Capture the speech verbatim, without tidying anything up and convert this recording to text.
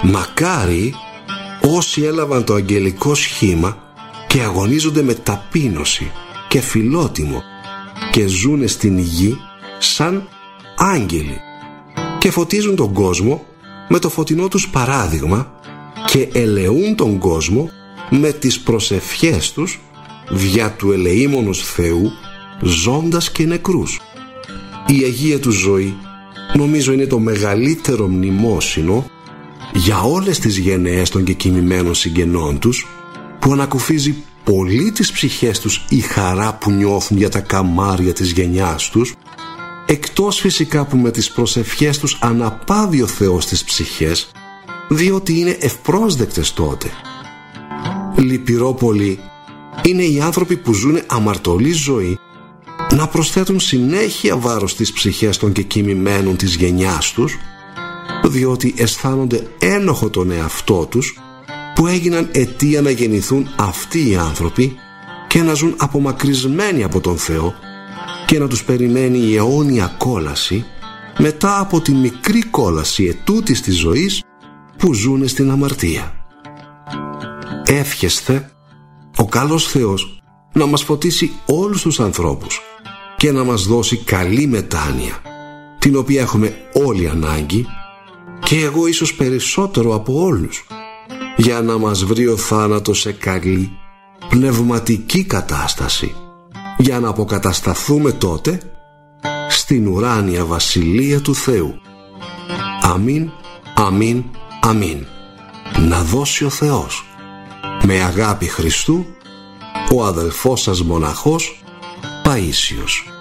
Μακάρι όσοι έλαβαν το αγγελικό σχήμα και αγωνίζονται με ταπείνωση και φιλότιμο και ζουνε στην γη σαν άγγελοι και φωτίζουν τον κόσμο με το φωτεινό τους παράδειγμα και ελεούν τον κόσμο με τις προσευχές τους δια του ελεήμονος Θεού ζώντας και νεκρούς. Η Αγία του ζωή νομίζω είναι το μεγαλύτερο μνημόσυνο για όλες τις γενναίες των κεκοιμημένων συγγενών τους, που ανακουφίζει πολύ τις ψυχές τους η χαρά που νιώθουν για τα καμάρια της γενιάς τους, εκτός φυσικά που με τις προσευχές τους αναπαύει ο Θεός τις ψυχές, διότι είναι ευπρόσδεκτες τότε. Λυπηρό πολύ είναι οι άνθρωποι που ζουν αμαρτωλή ζωή να προσθέτουν συνέχεια βάρος στις ψυχές των κεκοιμημένων της γενιάς τους, διότι αισθάνονται ένοχο τον εαυτό τους που έγιναν αιτία να γεννηθούν αυτοί οι άνθρωποι και να ζουν απομακρυσμένοι από τον Θεό και να τους περιμένει η αιώνια κόλαση μετά από τη μικρή κόλαση ετούτης της ζωής που ζουν στην αμαρτία. Εύχεστε ο καλός Θεός να μας φωτίσει όλους τους ανθρώπους και να μας δώσει καλή μετάνοια, την οποία έχουμε όλοι ανάγκη, και εγώ ίσως περισσότερο από όλους, για να μας βρει ο θάνατος σε καλή πνευματική κατάσταση, για να αποκατασταθούμε τότε στην ουράνια βασιλεία του Θεού. Αμήν, αμήν, αμήν. Να δώσει ο Θεός. Με αγάπη Χριστού, ο αδελφός σας μοναχός Παΐσιος.